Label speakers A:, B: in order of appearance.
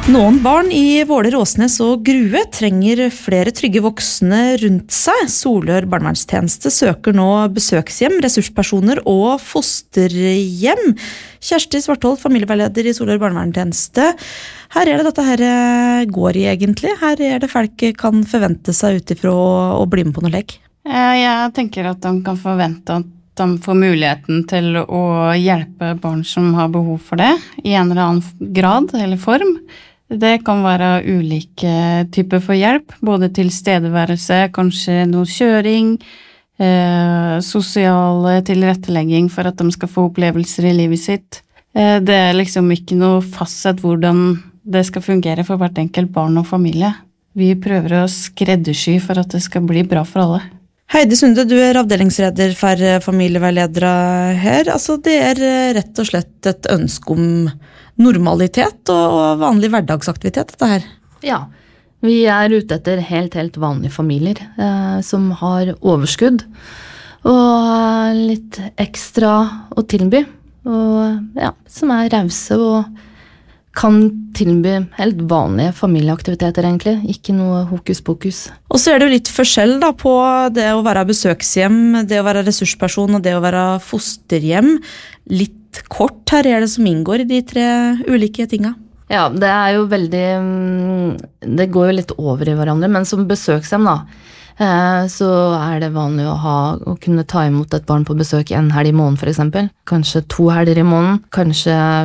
A: Noen barn i Våler, Åsnes og Grue trenger flere trygge voksne rundt seg. Solør barnevernstjeneste søker nå besøkshjem, ressurspersoner og fosterhjem. Kjersti Svartholt, familieveileder i Solør barnevernstjeneste. Her det dette her går i egentlig. Her det folk kan forvente seg utifra å bli med på noe lek.
B: Jeg tenker at de kan forvente at de får muligheten til å hjelpe barn som har behov for det, i en eller annen grad eller form. Det kan være ulike typer for hjelp, både til stedeværelse, kanskje noe kjøring, sosial tilrettelegging for at de skal få opplevelser i livet sitt. Det liksom ikke noe fastsett hvordan det skal fungere for hvert enkelt barn og familie. Vi prøver å skreddersy for at det skal bli bra for alle.
A: Heidi Sunde, du avdelingsleder for familieveiledere her. Altså, det rett og slett et ønske om normalitet og vanlig hverdagsaktivitet, dette her.
C: Ja, vi ute etter helt vanlige familier som har overskudd og litt ekstra å tilby, og ja, som rause og kan tilby helt vanlige familieaktiviteter egentlig, ikke noe hokus pokus.
A: Og så det jo litt forskjell da på det å være besøkshjem, det å være ressursperson og det å være fosterhjem. Litt kort her det som inngår i de tre ulike tinga.
C: Ja, det jo veldig, det går jo litt over i hverandre, men som besøkshjem da, så det vanlig å kunne ta imot et barn på besøk en helg i måneden for eksempel. Kanskje 2 helger i måneden, kanskje